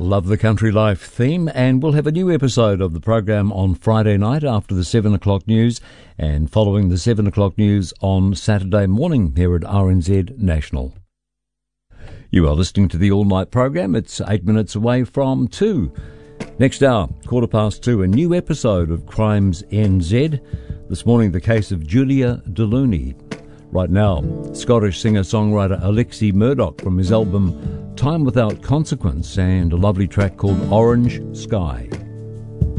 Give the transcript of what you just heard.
Love the Country Life theme, and we'll have a new episode of the program on Friday night after the 7 o'clock news and following the 7 o'clock news on Saturday morning here at RNZ National. You are listening to the All Night program. It's 8 minutes away from 2. Next hour, 2:15, a new episode of Crimes NZ. This morning, the case of Julia Deluni. Right now, Scottish singer-songwriter Alexi Murdoch from his album Time Without Consequence, and a lovely track called Orange Sky.